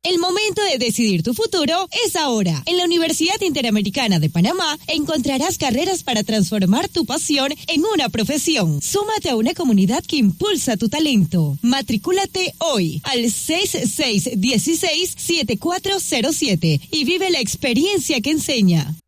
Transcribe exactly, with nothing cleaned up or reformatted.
El momento de decidir tu futuro es ahora. En la Universidad Interamericana de Panamá encontrarás carreras para transformar tu pasión en una profesión. Súmate a una comunidad que impulsa tu talento. Matricúlate hoy al seis seis uno seis, siete cuatro cero siete y vive la experiencia que enseña.